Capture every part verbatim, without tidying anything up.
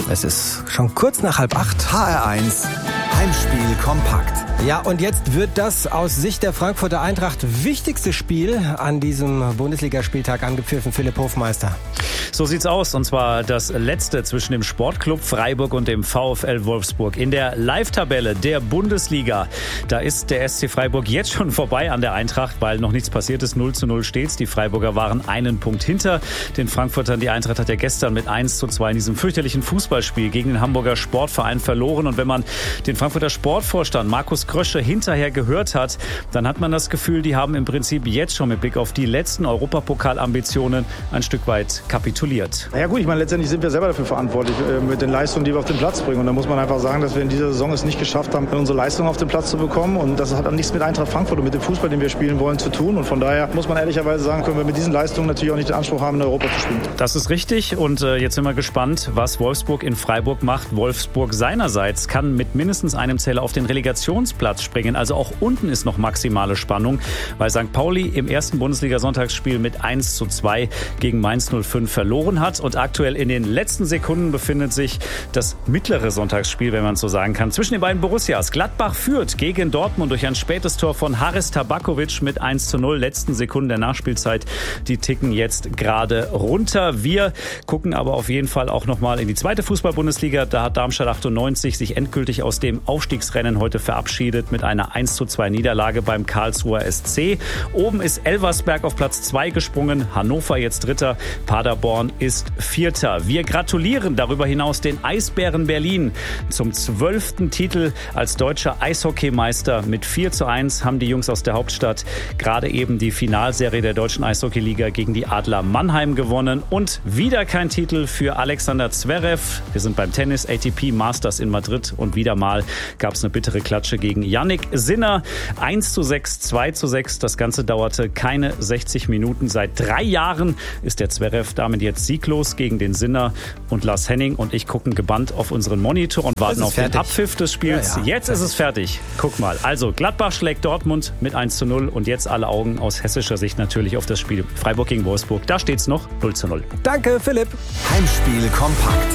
Es ist schon kurz nach halb acht. H R eins Heimspiel kompakt. Ja, und jetzt wird das aus Sicht der Frankfurter Eintracht wichtigste Spiel an diesem Bundesligaspieltag angepfiffen. Philipp Hofmeister. So sieht's aus, und zwar das letzte zwischen dem Sportclub Freiburg und dem VfL Wolfsburg. In der Live-Tabelle der Bundesliga, da ist der S C Freiburg jetzt schon vorbei an der Eintracht, weil noch nichts passiert ist. null zu null steht's. Die Freiburger waren einen Punkt hinter den Frankfurtern. Die Eintracht hat ja gestern mit eins zu zwei in diesem fürchterlichen Fußballspiel gegen den Hamburger Sportverein verloren. Und wenn man den Frankfurter Sportvorstand Markus Krösche hinterher gehört hat, dann hat man das Gefühl, die haben im Prinzip jetzt schon mit Blick auf die letzten Europapokalambitionen ein Stück weit kapituliert. Ja gut, ich meine, letztendlich sind wir selber dafür verantwortlich äh, mit den Leistungen, die wir auf den Platz bringen. Und da muss man einfach sagen, dass wir in dieser Saison es nicht geschafft haben, unsere Leistungen auf den Platz zu bekommen. Und das hat auch nichts mit Eintracht Frankfurt und mit dem Fußball, den wir spielen wollen, zu tun. Und von daher muss man ehrlicherweise sagen, können wir mit diesen Leistungen natürlich auch nicht den Anspruch haben, in Europa zu spielen. Das ist richtig. Und äh, jetzt sind wir gespannt, was Wolfsburg in Freiburg macht. Wolfsburg seinerseits kann mit mindestens einem Zähler auf den Relegationsplatz springen. Also auch unten ist noch maximale Spannung, weil Sankt Pauli im ersten Bundesliga-Sonntagsspiel mit eins zu zwei gegen Mainz null fünf verloren hat. Und aktuell in den letzten Sekunden befindet sich das mittlere Sonntagsspiel, wenn man es so sagen kann, zwischen den beiden Borussias. Gladbach führt gegen Dortmund durch ein spätes Tor von Haris Tabakovic mit eins zu null. Letzten Sekunden der Nachspielzeit, die ticken jetzt gerade runter. Wir gucken aber auf jeden Fall auch nochmal in die zweite Fußball-Bundesliga. Da hat Darmstadt achtundneunzig sich endgültig aus dem Aufstiegsrennen heute verabschiedet mit einer eins zu zwei Niederlage beim Karlsruher S C. Oben ist Elversberg auf Platz zwei gesprungen, Hannover jetzt Dritter, Paderborn ist Vierter. Wir gratulieren darüber hinaus den Eisbären Berlin zum zwölften Titel als deutscher Eishockeymeister. Mit vier zu eins haben die Jungs aus der Hauptstadt gerade eben die Finalserie der deutschen Eishockeyliga gegen die Adler Mannheim gewonnen. Und wieder kein Titel für Alexander Zverev. Wir sind beim Tennis A T P Masters in Madrid und wieder mal gab es eine bittere Klatsche gegen Jannik Sinner. eins zu sechs, zwei zu sechs. Das Ganze dauerte keine sechzig Minuten. Seit drei Jahren ist der Zverev damit jetzt sieglos gegen den Sinner. Und Lars Henning und ich gucken gebannt auf unseren Monitor und warten auf fertig. den Abpfiff des Spiels. Ja, ja. Jetzt ist es fertig. Guck mal. Also Gladbach schlägt Dortmund mit eins zu null und jetzt alle Augen aus hessischer Sicht natürlich auf das Spiel Freiburg gegen Wolfsburg. Da steht's noch null zu null. Danke, Philipp. Heimspiel kompakt.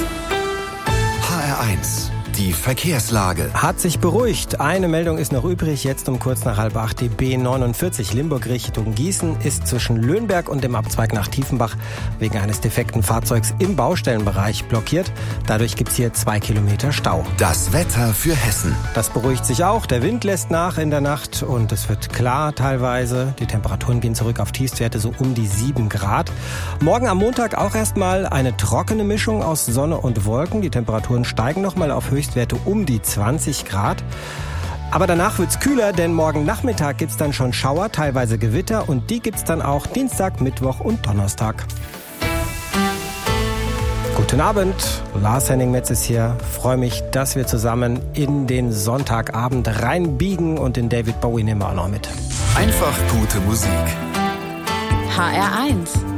H R eins. Die Verkehrslage. Hat sich beruhigt. Eine Meldung ist noch übrig. Jetzt um kurz nach halb acht. Die B neunundvierzig Limburg Richtung Gießen ist zwischen Löhnberg und dem Abzweig nach Tiefenbach wegen eines defekten Fahrzeugs im Baustellenbereich blockiert. Dadurch gibt es hier zwei Kilometer Stau. Das Wetter für Hessen. Das beruhigt sich auch. Der Wind lässt nach in der Nacht und es wird klar teilweise. Die Temperaturen gehen zurück auf Tiefstwerte so um die sieben Grad. Morgen am Montag auch erstmal eine trockene Mischung aus Sonne und Wolken. Die Temperaturen steigen nochmal auf Höchstwerte um die zwanzig Grad. Aber danach wird's kühler, denn morgen Nachmittag gibt's dann schon Schauer, teilweise Gewitter und die gibt's dann auch Dienstag, Mittwoch und Donnerstag. Guten Abend, Lars Henning Metz ist hier. Freue mich, dass wir zusammen in den Sonntagabend reinbiegen und den David Bowie nehmen wir auch noch mit. Einfach gute Musik. H R eins